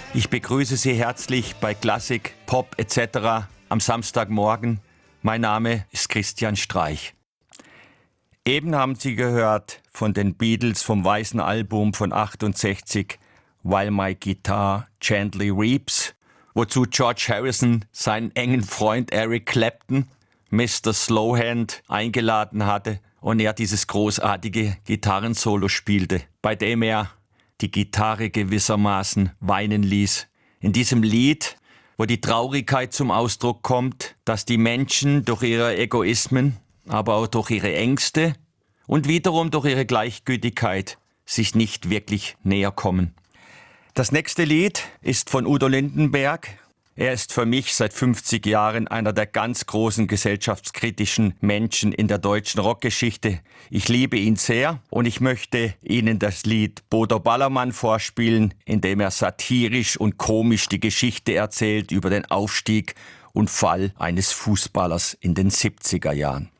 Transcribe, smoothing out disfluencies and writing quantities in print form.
Ich begrüße Sie herzlich bei Klassik, Pop etc. am Samstagmorgen. Mein Name ist Christian Streich. Eben haben Sie gehört von den Beatles vom weißen Album von 68, While My Guitar Gently Weeps, wozu George Harrison seinen engen Freund Eric Clapton, Mr. Slowhand, eingeladen hatte und er dieses großartige Gitarrensolo spielte, bei dem er die Gitarre gewissermaßen weinen ließ. In diesem Lied, wo die Traurigkeit zum Ausdruck kommt, dass die Menschen durch ihre Egoismen, aber auch durch ihre Ängste und wiederum durch ihre Gleichgültigkeit sich nicht wirklich näher kommen. Das nächste Lied ist von Udo Lindenberg. Er ist für mich seit 50 Jahren einer der ganz großen gesellschaftskritischen Menschen in der deutschen Rockgeschichte. Ich liebe ihn sehr und ich möchte Ihnen das Lied Bodo Ballermann vorspielen, in dem er satirisch und komisch die Geschichte erzählt über den Aufstieg und Fall eines Fußballers in den 70er Jahren.